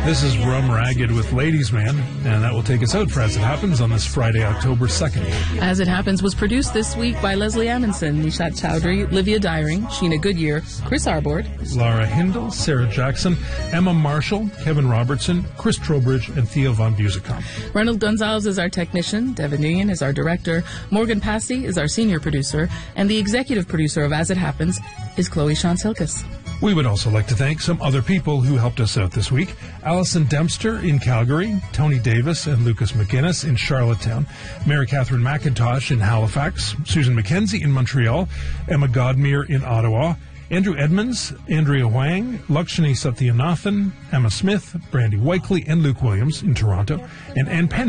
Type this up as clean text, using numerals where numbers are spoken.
This is Rum Ragged with Ladies Man, and that will take us out for As It Happens on this Friday, October 2nd. As It Happens was produced this week by Leslie Amundsen, Nishat Chowdhury, Livia Dyring, Sheena Goodyear, Chris Arbord, Laura Hindle, Sarah Jackson, Emma Marshall, Kevin Robertson, Chris Trowbridge, and Theo Von Busicom. Ronald Gonzalez is our technician, Devin Nguyen is our director, Morgan Passy is our senior producer, and the executive producer of As It Happens is Chloe Shantsilkis. We would also like to thank some other people who helped us out this week. Allison Dempster in Calgary, Tony Davis and Lucas McGuinness in Charlottetown, Mary Catherine McIntosh in Halifax, Susan McKenzie in Montreal, Emma Godmere in Ottawa, Andrew Edmonds, Andrea Wang, Lakshmi Satyanathan, Emma Smith, Brandy Wakely, and Luke Williams in Toronto, and Ann Penn